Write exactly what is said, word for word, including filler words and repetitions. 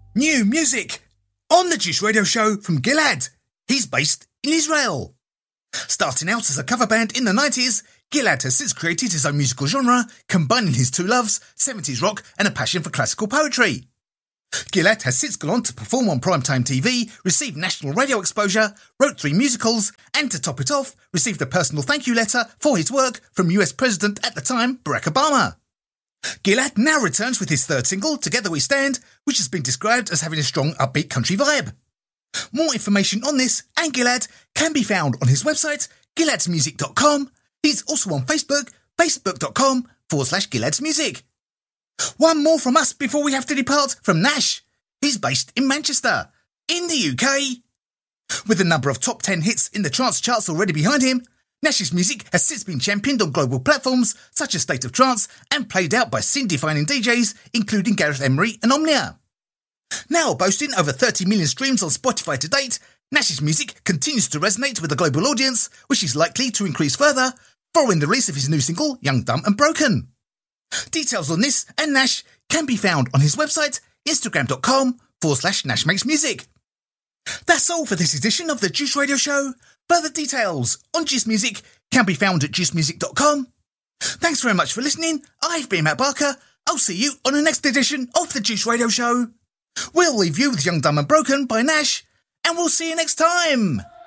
New music on the Juice Radio Show from Gilad. He's based in Israel. Starting out as a cover band in the nineties, Gilad has since created his own musical genre, combining his two loves, seventies rock and a passion for classical poetry. Gilad has since gone on to perform on primetime T V, receive national radio exposure, wrote three musicals, and to top it off, received a personal thank you letter for his work from U S President at the time, Barack Obama. Gilad now returns with his third single, Together We Stand, which has been described as having a strong upbeat country vibe. More information on this and Gilad can be found on his website, gilads music dot com. He's also on Facebook, facebook.com forward slash Gilad's Music. One more from us before we have to depart from Nash. He's based in Manchester, in the U K. With a number of top ten hits in the trance charts already behind him, Nash's music has since been championed on global platforms such as State of Trance and played out by scene-defining D Js, including Gareth Emery and Omnia. Now boasting over thirty million streams on Spotify to date, Nash's music continues to resonate with a global audience, which is likely to increase further following the release of his new single, Young, Dumb and Broken. Details on this and Nash can be found on his website, instagram.com forward slash Nash Makes Music. That's all for this edition of the Juice Radio Show. Further details on Juice Music can be found at juice music dot com. Thanks very much for listening. I've been Matt Barker. I'll see you on the next edition of the Juice Radio Show. We'll leave you with Young, Dumb and Broken by Nash, and we'll see you next time.